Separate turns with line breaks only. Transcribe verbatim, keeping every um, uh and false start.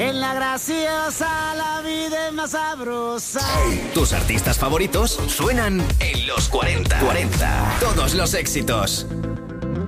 En la graciosa la vida es más sabrosa.
Tus artistas favoritos suenan en los cuarenta. cuarenta. Todos los éxitos.